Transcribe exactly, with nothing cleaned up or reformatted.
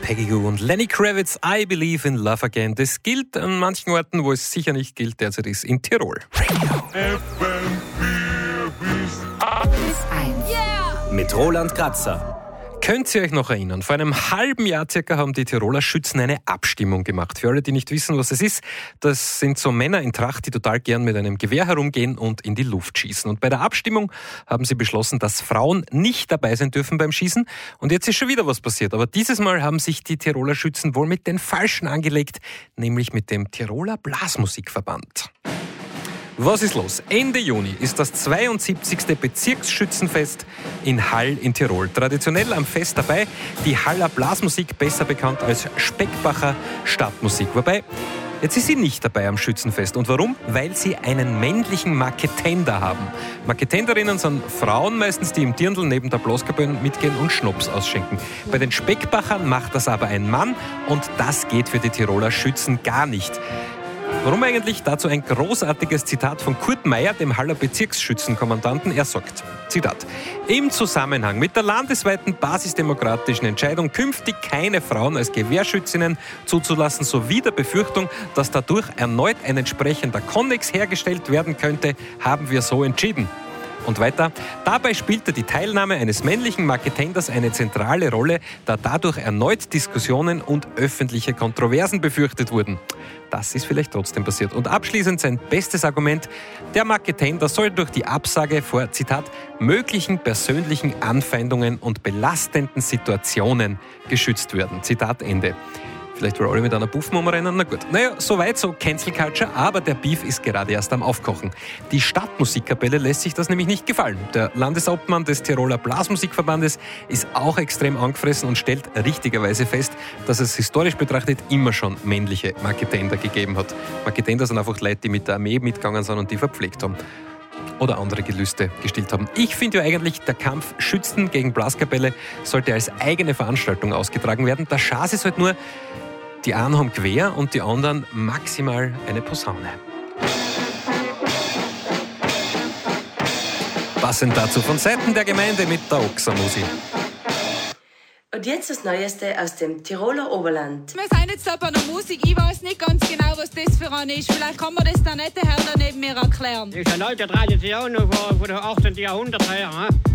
Peggy Gou und Lenny Kravitz, I Believe in Love Again. Das gilt an manchen Orten, wo es sicher nicht gilt, derzeit ist in Tirol. Mit Roland Kratzer. Könnt ihr euch noch erinnern? Vor einem halben Jahr circa haben die Tiroler Schützen eine Abstimmung gemacht. Für alle, die nicht wissen, was es ist, das sind so Männer in Tracht, die total gern mit einem Gewehr herumgehen und in die Luft schießen. Und bei der Abstimmung haben sie beschlossen, dass Frauen nicht dabei sein dürfen beim Schießen. Und jetzt ist schon wieder was passiert. Aber dieses Mal haben sich die Tiroler Schützen wohl mit den Falschen angelegt, nämlich mit dem Tiroler Blasmusikverband. Was ist los? Ende Juni ist das zweiundsiebzigste Bezirksschützenfest in Hall in Tirol. Traditionell am Fest dabei die Haller Blasmusik, besser bekannt als Speckbacher Stadtmusik. Wobei, jetzt ist sie nicht dabei am Schützenfest. Und warum? Weil sie einen männlichen Marketender haben. Marketenderinnen sind Frauen meistens, die im Dirndl neben der Blaskapelle mitgehen und Schnaps ausschenken. Bei den Speckbachern macht das aber ein Mann und das geht für die Tiroler Schützen gar nicht. Warum eigentlich? Dazu ein großartiges Zitat von Kurt Meyer, dem Haller Bezirksschützenkommandanten. Er sagt, Zitat, im Zusammenhang mit der landesweiten basisdemokratischen Entscheidung, künftig keine Frauen als Gewehrschützinnen zuzulassen, sowie der Befürchtung, dass dadurch erneut ein entsprechender Konnex hergestellt werden könnte, haben wir so entschieden. Und weiter, dabei spielte die Teilnahme eines männlichen Marketenders eine zentrale Rolle, da dadurch erneut Diskussionen und öffentliche Kontroversen befürchtet wurden. Das ist vielleicht trotzdem passiert. Und abschließend sein bestes Argument, der Marketender soll durch die Absage vor, Zitat, möglichen persönlichen Anfeindungen und belastenden Situationen geschützt werden. Zitat Ende. Vielleicht wollen alle mit einer Buffen umrennen, na gut. Naja, soweit so Cancel Culture, aber der Beef ist gerade erst am Aufkochen. Die Stadtmusikkapelle lässt sich das nämlich nicht gefallen. Der Landesobmann des Tiroler Blasmusikverbandes ist auch extrem angefressen und stellt richtigerweise fest, dass es historisch betrachtet immer schon männliche Marketender gegeben hat. Marketender sind einfach Leute, die mit der Armee mitgegangen sind und die verpflegt haben. Oder andere Gelüste gestillt haben. Ich finde ja eigentlich, der Kampf Schützen gegen Blaskapelle sollte als eigene Veranstaltung ausgetragen werden. Der Schaß ist halt nur, die einen haben Gewehr und die anderen maximal eine Posaune. Passend dazu von Seiten der Gemeinde mit der Oxermusik. Und jetzt das Neueste aus dem Tiroler Oberland. Wir sind jetzt da bei der Musik. Ich weiß nicht ganz genau, was das für eine ist. Vielleicht kann mir das der nette Herr da neben mir erklären. Das ist eine alte Tradition von dem achtzehnten Jahrhundert her.